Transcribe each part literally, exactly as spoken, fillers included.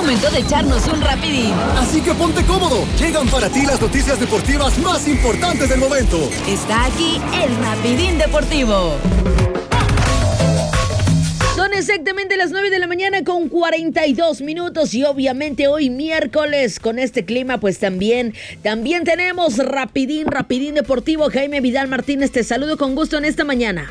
momento de echarnos un rapidín. Así que ponte cómodo. Llegan para ti las noticias deportivas más importantes del momento. Está aquí el Rapidín Deportivo. Son exactamente las nueve de la mañana con cuarenta y dos minutos y obviamente hoy miércoles con este clima pues también, también tenemos Rapidín, Rapidín Deportivo. Jaime Vidal Martínez, te saludo con gusto en esta mañana.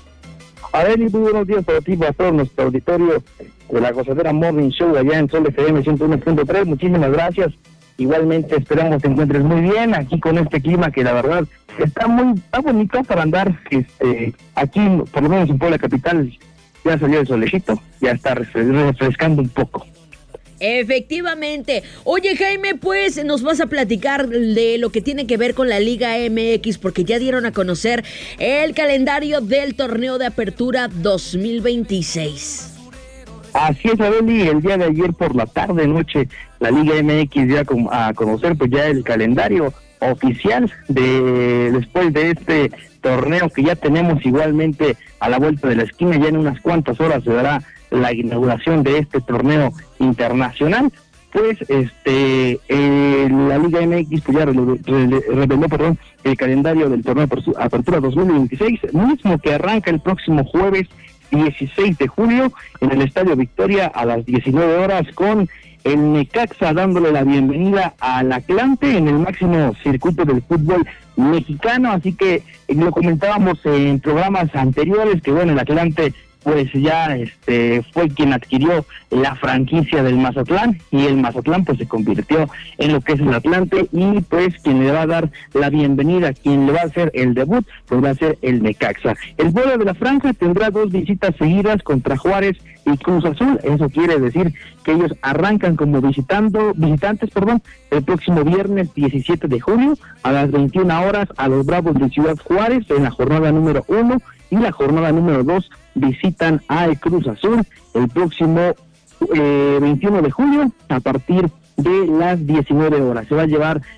Adeli, muy buenos días para ti, para todo nuestro auditorio de la Gozadera Morning Show allá en Sol F M ciento uno punto tres. Muchísimas gracias. Igualmente esperamos te encuentres muy bien aquí con este clima que la verdad está muy está bonito para andar. Este, aquí, por lo menos en Puebla Capital, ya salió el solecito, ya está refrescando un poco. Efectivamente. Oye, Jaime, pues nos vas a platicar de lo que tiene que ver con la Liga M X, porque ya dieron a conocer el calendario del torneo de apertura dos mil veintiséis. Así es, Adeli, el día de ayer por la tarde, noche, la Liga M X dio a conocer pues ya el calendario oficial de después de este torneo que ya tenemos igualmente a la vuelta de la esquina. Ya en unas cuantas horas se dará la inauguración de este torneo internacional. Pues este eh, la Liga M X pues ya reveló, reveló perdón, el calendario del torneo Apertura dos mil veintiséis, mismo que arranca el próximo jueves dieciséis de julio en el Estadio Victoria a las diecinueve horas, con el Necaxa dándole la bienvenida al Atlante en el máximo circuito del fútbol mexicano. Así que lo comentábamos en programas anteriores que bueno, el Atlante pues ya este fue quien adquirió la franquicia del Mazatlán, y el Mazatlán pues se convirtió en lo que es el Atlante, y pues quien le va a dar la bienvenida, quien le va a hacer el debut, pues va a ser el Necaxa. El vuelo de la franja tendrá dos visitas seguidas contra Juárez y Cruz Azul. Eso quiere decir que ellos arrancan como visitando visitantes, perdón, el próximo viernes diecisiete de julio a las veintiuna horas a los Bravos de Ciudad Juárez en la jornada número uno, y la jornada número dos visitan al Cruz Azul el próximo eh, veintiuno de julio a partir de las diecinueve horas. Se va a llevar